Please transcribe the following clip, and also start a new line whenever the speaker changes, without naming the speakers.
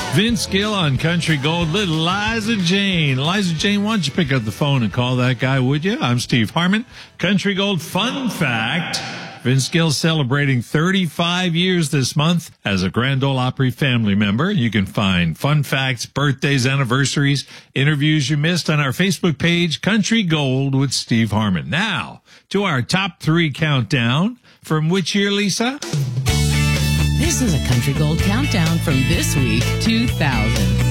Vince Gill on Country Gold, little Liza Jane. Liza Jane, why don't you pick up the phone and call that guy, would you? I'm Steve Harmon. Country Gold fun fact. Vince Gill celebrating 35 years this month as a Grand Ole Opry family member. You can find fun facts, birthdays, anniversaries, interviews you missed on our Facebook page, Country Gold with Steve Harmon. Now, to our top 3 countdown. From which year, Lisa?
This is a Country Gold countdown from this week, 2000.